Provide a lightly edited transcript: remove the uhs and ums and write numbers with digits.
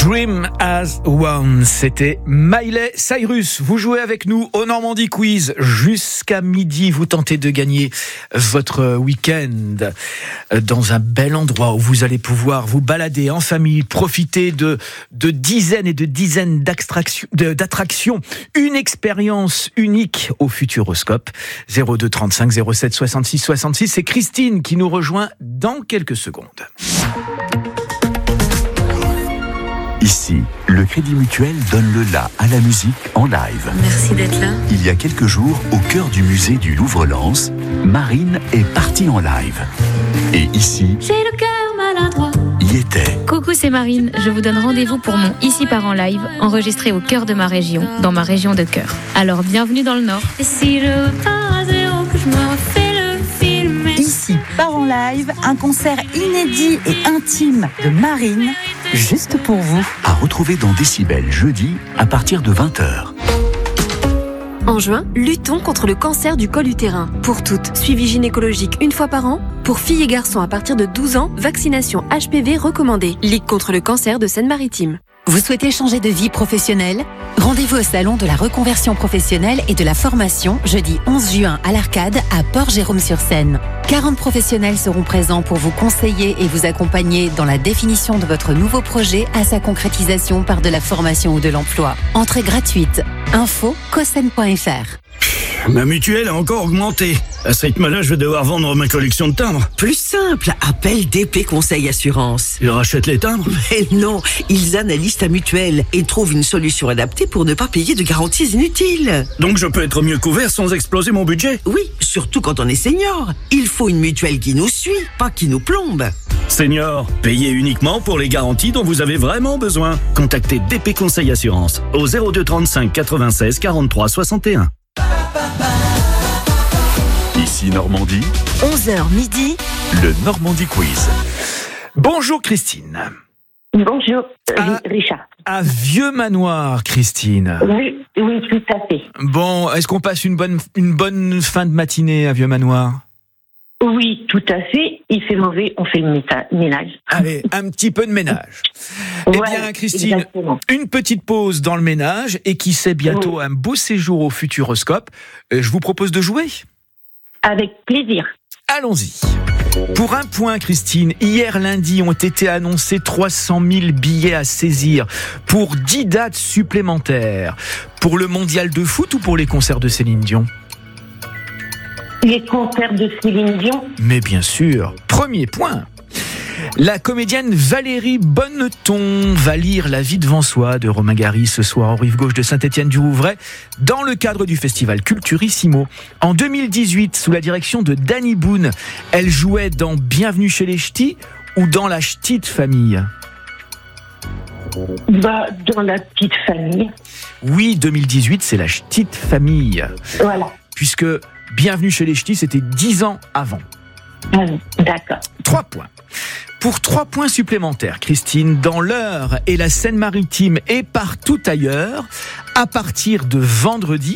Dream as One, c'était Miley Cyrus. Vous jouez avec nous au Normandie Quiz jusqu'à midi. Vous tentez de gagner votre week-end dans un bel endroit où vous allez pouvoir vous balader en famille, profiter de dizaines et de dizaines d'attractions. Une expérience unique au Futuroscope. 02 35 07 66 66. C'est Christine qui nous rejoint dans quelques secondes. Ici, le Crédit Mutuel donne le la à la musique en live. Merci d'être là. Il y a quelques jours, au cœur du musée du Louvre-Lens, Marine est partie en live. Et ici, J'ai le cœur maladroit. y était. Coucou, c'est Marine. Je vous donne rendez-vous pour mon Ici part en live, enregistré au cœur de ma région, dans ma région de cœur. Alors, bienvenue dans le Nord. Et si je repars à zéro, que je me refais le film. Ici part en live, un concert inédit et intime de Marine, juste pour vous. À retrouver dans Décibel jeudi à partir de 20h. En juin, luttons contre le cancer du col utérin. Pour toutes, suivi gynécologique une fois par an. Pour filles et garçons à partir de 12 ans, vaccination HPV recommandée. Ligue contre le cancer de Seine-Maritime. Vous souhaitez changer de vie professionnelle ? Rendez-vous au salon de la reconversion professionnelle et de la formation jeudi 11 juin à l'Arcade à Port-Jérôme-sur-Seine. 40 professionnels seront présents pour vous conseiller et vous accompagner dans la définition de votre nouveau projet à sa concrétisation par de la formation ou de l'emploi. Entrée gratuite. Info cosen.fr. Ma mutuelle a encore augmenté. À ce rythme-là, je vais devoir vendre ma collection de timbres. Plus simple, appelle DP Conseil Assurance. Ils rachètent les timbres? Mais non, ils analysent ta mutuelle et trouvent une solution adaptée pour ne pas payer de garanties inutiles. Donc je peux être mieux couvert sans exploser mon budget? Oui, surtout quand on est senior. Il faut une mutuelle qui nous suit, pas qui nous plombe. Senior, payez uniquement pour les garanties dont vous avez vraiment besoin. Contactez DP Conseil Assurance au 02 35 96 43 61. Ici Normandie, 11h midi, le Normandie Quiz. Bonjour Christine. Bonjour, Ah. Richard. À Vieux-Manoir, Christine. Oui, tout à fait. Bon, est-ce qu'on passe une bonne fin de matinée à Vieux-Manoir? Oui, tout à fait. Il fait mauvais, on fait le ménage. Allez, un petit peu de ménage. Eh Ouais, bien, Christine, exactement. une petite pause dans le ménage et qui sait bientôt un beau séjour au Futuroscope. Je vous propose de jouer. Avec plaisir. Allons-y. Pour un point, Christine, hier lundi ont été annoncés 300 000 billets à saisir pour 10 dates supplémentaires. Pour le mondial de foot ou pour les concerts de Céline Dion? Les concerts de Céline Dion. Mais bien sûr. Premier point. La comédienne Valérie Bonneton va lire La vie devant soi de Romain Gary ce soir en rive gauche de Saint-Étienne-du-Rouvray dans le cadre du festival Culturissimo. En 2018, sous la direction de Danny Boone, elle jouait dans Bienvenue chez les Ch'tis ou dans La Ch'tite Famille? Dans la petite famille. Oui, 2018, c'est La Ch'tite Famille. Voilà. Puisque Bienvenue chez les Ch'tis, c'était 10 ans avant. D'accord. 3 points. Pour 3 points supplémentaires, Christine, dans l'Eure et la Seine-Maritime et partout ailleurs, à partir de vendredi,